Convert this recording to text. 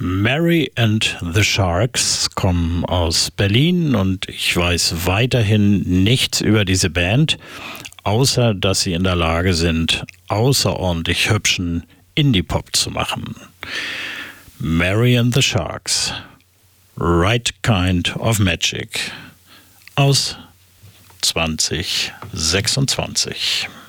Mary and the Sharks kommen aus Berlin und ich weiß weiterhin nichts über diese Band, außer dass sie in der Lage sind, außerordentlich hübschen Indie-Pop zu machen. Mary and the Sharks, Right Kind of Magic aus 2026.